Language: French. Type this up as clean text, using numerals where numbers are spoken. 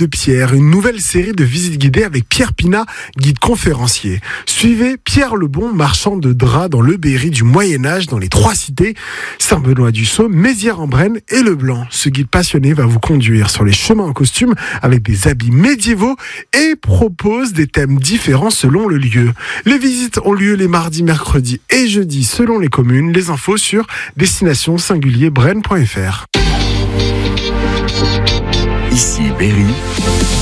de Pierre, une nouvelle série de visites guidées avec Pierre Pinat, guide conférencier. Suivez Pierre Lebon, marchand de draps dans le Berry du Moyen-Âge dans les 3 cités, Saint-Benoît-du-Sault, Mézières-en-Brenne et Le Blanc. Ce guide passionné va vous conduire sur les chemins en costume avec des habits médiévaux et propose des thèmes différents selon le lieu. Les visites ont lieu les mardis, mercredis et jeudis selon les communes. Les infos sur destination-brenne.fr. Ici Berry.